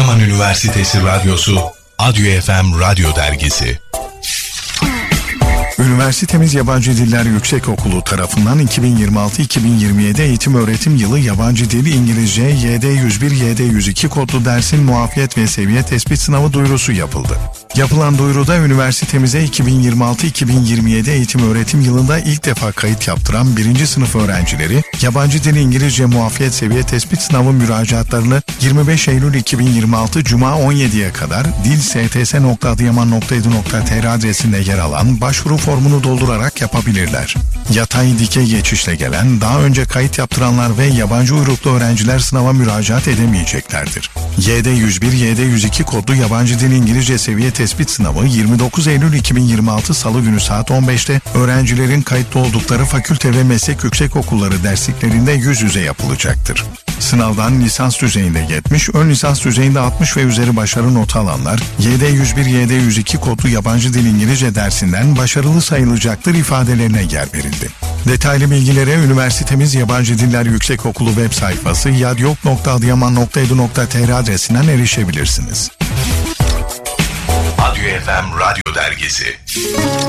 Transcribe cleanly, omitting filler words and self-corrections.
Adıyaman Üniversitesi Radyosu Adyo FM Radyo Dergisi. Üniversitemiz Yabancı Diller Yüksekokulu tarafından 2026-2027 eğitim öğretim yılı yabancı dil İngilizce YD101 YD102 kodlu dersin muafiyet ve seviye tespit sınavı duyurusu yapıldı. Yapılan duyuruda üniversitemize 2026-2027 eğitim öğretim yılında ilk defa kayıt yaptıran 1. sınıf öğrencileri yabancı dil İngilizce muafiyet seviye tespit sınavı müracaatlarını 25 Eylül 2026 Cuma 17'ye kadar dil.sts.adıyaman.edu.tr adresinde yer alan başvuru formunu doldurarak yapabilirler. Yatay dikey geçişle gelen, daha önce kayıt yaptıranlar ve yabancı uyruklu öğrenciler sınava müracaat edemeyeceklerdir. YD101 YD102 kodlu yabancı dil İngilizce seviye tespit sınavı 29 Eylül 2026 Salı günü saat 15'te öğrencilerin kayıtlı oldukları fakülte ve meslek yüksekokulları dersliklerinde yüz yüze yapılacaktır. Sınavdan lisans düzeyinde 70, ön lisans düzeyinde 60 ve üzeri başarı notu alanlar YD101 YD102 kodlu yabancı dil İngilizce dersinden başarılı sayılacaktır ifadelerine yer verildi. Detaylı bilgilere üniversitemiz Yabancı Diller Yüksekokulu web sayfası yadyok.adıyaman.edu.tr adresinden erişebilirsiniz. Adyo FM Radyo Dergisi.